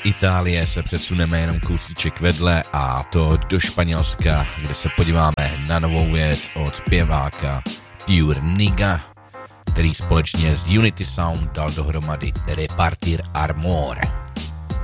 Itálie se přesuneme jenom kousíček vedle a to do Španělska, kde se podíváme na novou věc od zpěváka Pure Niga, který společně s Unity Sound dal dohromady Repartir Amore.